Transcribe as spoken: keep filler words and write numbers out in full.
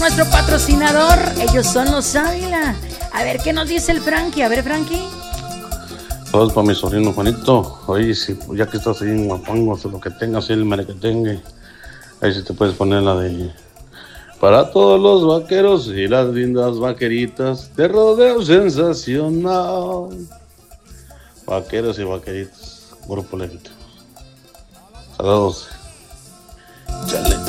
Nuestro patrocinador, ellos son los Ávila. A ver, ¿qué nos dice el Frankie? A ver, Frankie. Todos para mi sobrino Juanito. Oye, si, ya que estás ahí en Huapango, lo que tengas, el merequetengue. Ahí sí te puedes poner la de... Para todos los vaqueros y las lindas vaqueritas de rodeo sensacional. Vaqueros y vaqueritas. Grupo Legítimo. Saludos. Chale.